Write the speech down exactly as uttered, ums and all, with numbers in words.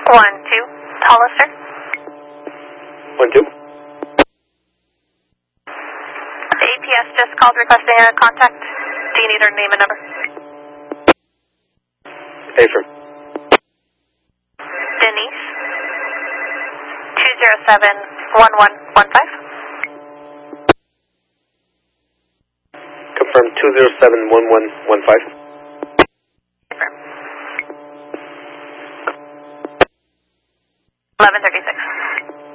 One, two. Hollister. One, two. A P S just called requesting a contact. Do you need her name and number? Affirm. Denise. Two zero seven one one one five. Confirm two zero seven one one one five.